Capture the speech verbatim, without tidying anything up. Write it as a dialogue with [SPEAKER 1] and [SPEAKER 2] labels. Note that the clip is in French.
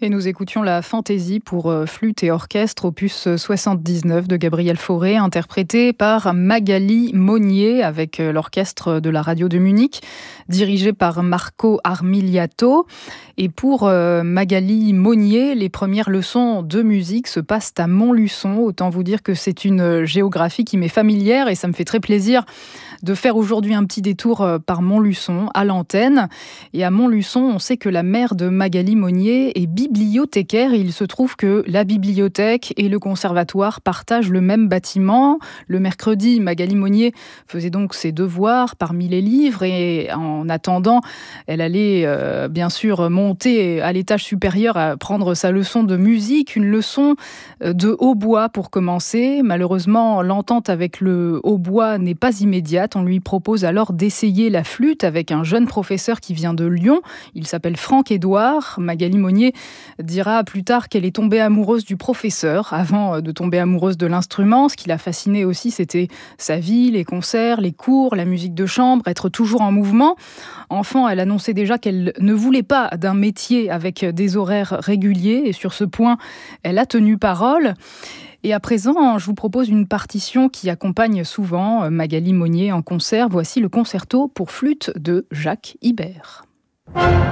[SPEAKER 1] Et nous écoutions la Fantaisie pour euh, flûte et orchestre, opus soixante-dix-neuf de Gabriel Fauré, interprété par Magali Monnier avec euh, l'orchestre de la radio de Munich, dirigé par Marco Armigliato. Et pour euh, Magali Monnier, les premières leçons de musique se passent à Montluçon. Autant vous dire que c'est une géographie qui m'est familière et ça me fait très plaisir de faire aujourd'hui un petit détour par Montluçon à l'antenne. Et à Montluçon, on sait que la mère de Magali Monnier est bibliothécaire. Et il se trouve que la bibliothèque et le conservatoire partagent le même bâtiment. Le mercredi, Magali Monnier faisait donc ses devoirs parmi les livres et en attendant, elle allait euh, bien sûr monter à l'étage supérieur à prendre sa leçon de musique, une leçon de hautbois pour commencer. Malheureusement, l'entente avec le hautbois n'est pas immédiate. On lui propose alors d'essayer la flûte avec un jeune professeur qui vient de Lyon. Il s'appelle Franck Édouard. Magali Monnier dira plus tard qu'elle est tombée amoureuse du professeur avant de tomber amoureuse de l'instrument. Ce qui l'a fascinée aussi, c'était sa vie, les concerts, les cours, la musique de chambre, être toujours en mouvement. Enfant, elle annonçait déjà qu'elle ne voulait pas d'un métier avec des horaires réguliers. Et sur ce point, elle a tenu parole. Et à présent, je vous propose une partition qui accompagne souvent Magali Monnier en concert. Voici le concerto pour flûte de Jacques Ibert.